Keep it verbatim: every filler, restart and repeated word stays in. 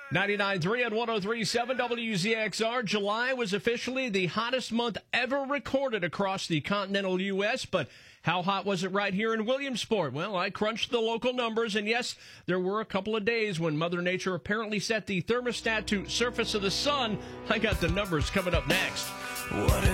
ninety-nine point three and one oh three point seven W Z X R. July was officially the hottest month ever recorded across the continental U S, but how hot was it right here in Williamsport? Well, I crunched the local numbers, and yes, there were a couple of days when Mother Nature apparently set the thermostat to surface of the sun. I got the numbers coming up next. What